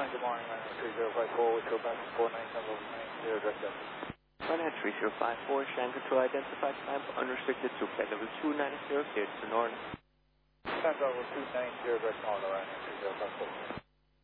good morning, Ryanair 3054, with your back 49790, direct up. Ryanair 3054, Shanghai Control identified climb unrestricted to flight level 290, cleared to Norton. Flight level 290, direct Norton, Ryanair 3054.